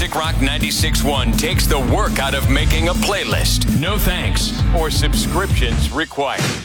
Classic Rock 96.1 takes the work out of making a playlist. No thanks or subscriptions required.